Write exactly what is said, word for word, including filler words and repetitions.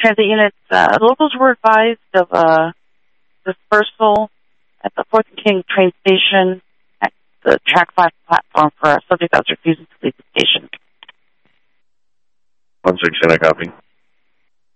transit units, uh, locals were advised of uh, dispersal at the Fourth and King train station at the track five platform for a subject that was refusing to leave the station. one sixteen, I copy.